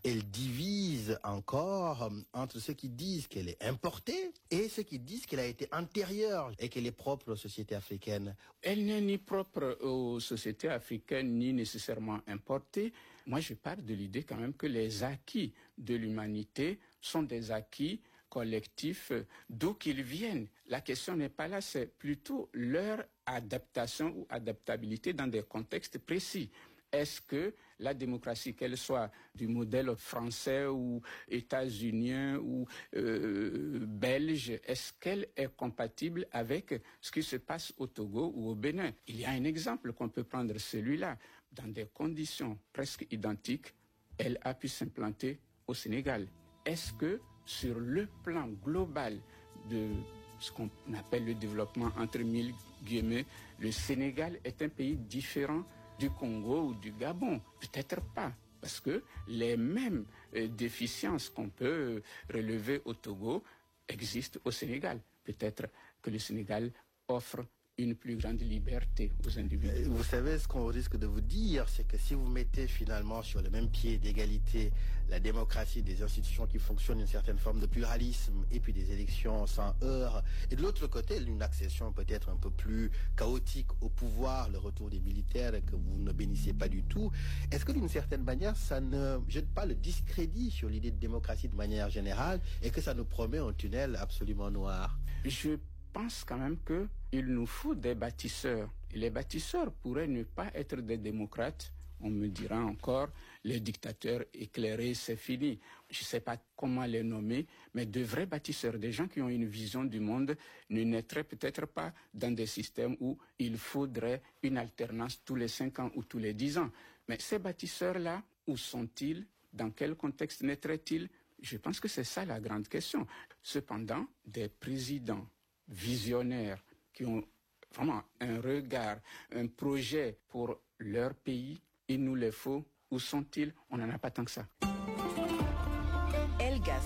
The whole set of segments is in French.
elle divise encore entre ceux qui disent qu'elle est importée et ceux qui disent qu'elle a été antérieure et qu'elle est propre aux sociétés africaines. Elle n'est ni propre aux sociétés africaines, ni nécessairement importée. Moi, je pars de l'idée quand même que les acquis de l'humanité sont des acquis collectifs, d'où qu'ils viennent. La question n'est pas là, c'est plutôt leur adaptation ou adaptabilité dans des contextes précis. Est-ce que la démocratie, qu'elle soit du modèle français ou états-unien ou belge, est-ce qu'elle est compatible avec ce qui se passe au Togo ou au Bénin? Il y a un exemple qu'on peut prendre, celui-là. Dans des conditions presque identiques, elle a pu s'implanter au Sénégal. Est-ce que sur le plan global de ce qu'on appelle le développement entre mille guillemets, le Sénégal est un pays différent du Congo ou du Gabon? Peut-être pas, parce que les mêmes déficiences qu'on peut relever au Togo existent au Sénégal. Peut-être que le Sénégal offre une plus grande liberté aux individus. Vous savez, ce qu'on risque de vous dire, c'est que si vous mettez finalement sur le même pied d'égalité la démocratie, des institutions qui fonctionnent, une certaine forme de pluralisme, et puis des élections sans heurts, et de l'autre côté, une accession peut-être un peu plus chaotique au pouvoir, le retour des militaires que vous ne bénissez pas du tout, est-ce que d'une certaine manière, ça ne jette pas le discrédit sur l'idée de démocratie de manière générale, et que ça nous promet un tunnel absolument noir? Je pense quand même qu'il nous faut des bâtisseurs. Et les bâtisseurs pourraient ne pas être des démocrates. On me dira encore, les dictateurs éclairés, c'est fini. Je ne sais pas comment les nommer, mais de vrais bâtisseurs, des gens qui ont une vision du monde, ne naîtraient peut-être pas dans des systèmes où il faudrait une alternance tous les 5 ans ou tous les 10 ans. Mais ces bâtisseurs-là, où sont-ils? Dans quel contexte naîtraient-ils? Je pense que c'est ça la grande question. Cependant, des présidents visionnaires qui ont vraiment un regard, un projet pour leur pays, il nous les faut. Où sont-ils? On n'en a pas tant que ça. Elgas.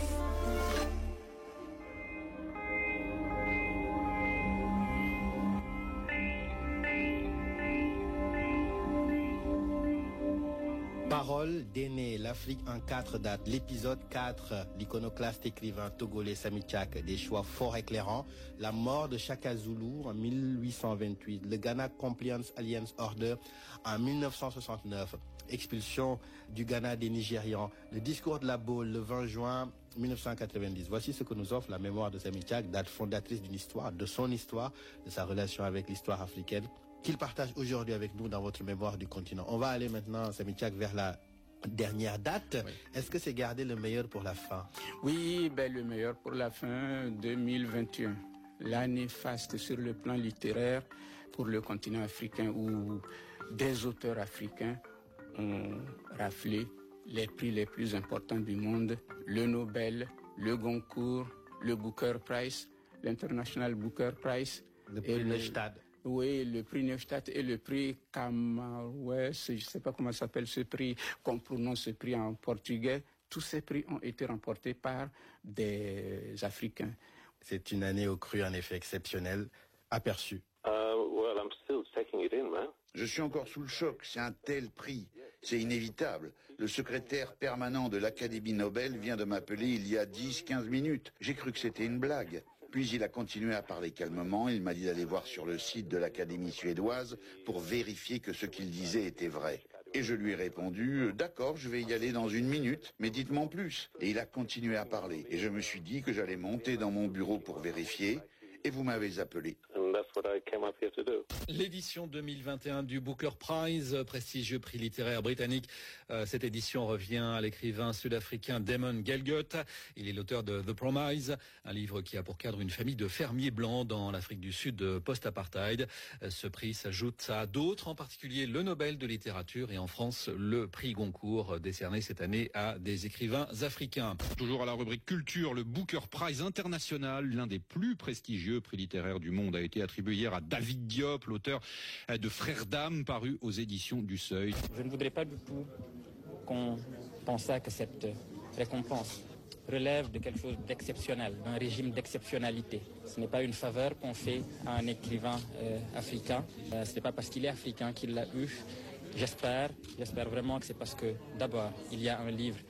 Parole d'aîné, l'Afrique en 4 dates. L'épisode 4, l'iconoclaste écrivain togolais Samy Tchak, des choix fort éclairants. La mort de Shaka Zulu en 1828. Le Ghana Compliance Alliance Order en 1969. Expulsion du Ghana des Nigérians. Le discours de la Baule le 20 juin 1990. Voici ce que nous offre la mémoire de Samy Tchak, date fondatrice d'une histoire, de son histoire, de sa relation avec l'histoire africaine, qu'il partage aujourd'hui avec nous dans votre mémoire du continent. On va aller maintenant, Samy Tchak, vers la dernière date. Oui. Est-ce que c'est garder le meilleur pour la fin? Oui, le meilleur pour la fin, 2021. L'année faste sur le plan littéraire pour le continent africain, où des auteurs africains ont raflé les prix les plus importants du monde, le Nobel, le Goncourt, le Booker Prize, l'International Booker Prize. Le prix Neustadt. Oui, le prix Neustadt et le prix Camões, je ne sais pas comment s'appelle ce prix, qu'on prononce ce prix en portugais. Tous ces prix ont été remportés par des Africains. C'est une année au cru en effet exceptionnelle. Aperçu. Well, I'm still taking it in, man. Je suis encore sous le choc, c'est un tel prix, c'est inévitable. Le secrétaire permanent de l'Académie Nobel vient de m'appeler il y a 10-15 minutes. J'ai cru que c'était une blague. Puis il a continué à parler calmement, il m'a dit d'aller voir sur le site de l'Académie suédoise pour vérifier que ce qu'il disait était vrai. Et je lui ai répondu, d'accord, je vais y aller dans 1 minute, mais dites-moi en plus. Et il a continué à parler. Et je me suis dit que j'allais monter dans mon bureau pour vérifier, et vous m'avez appelé. L'édition 2021 du Booker Prize, prestigieux prix littéraire britannique. Cette édition revient à l'écrivain sud-africain Damon Galgut. Il est l'auteur de The Promise, un livre qui a pour cadre une famille de fermiers blancs dans l'Afrique du Sud post-apartheid. Ce prix s'ajoute à d'autres, en particulier le Nobel de littérature et en France le prix Goncourt, décerné cette année à des écrivains africains. Toujours à la rubrique culture, le Booker Prize international, l'un des plus prestigieux prix littéraires du monde, a été attribué hier à David Diop, l'auteur de Frères d'âme, paru aux éditions du Seuil. Je ne voudrais pas du tout qu'on pense que cette récompense relève de quelque chose d'exceptionnel, d'un régime d'exceptionnalité. Ce n'est pas une faveur qu'on fait à un écrivain africain. Ce n'est pas parce qu'il est africain qu'il l'a eu. J'espère vraiment que c'est parce que d'abord, il y a un livre